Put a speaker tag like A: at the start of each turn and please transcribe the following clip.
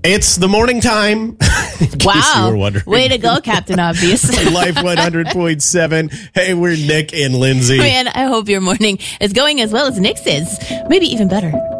A: It's the morning time. In case you were wondering.
B: Way to go, Captain Obvious.
A: Life 100.7. Hey, we're Nick and Lindsay.
B: Man, I hope your morning is going as well as Nick's is. Maybe even better.